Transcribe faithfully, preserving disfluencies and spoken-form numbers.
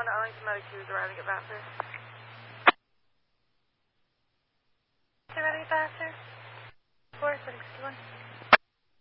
on, only some other crews arriving at Vassar.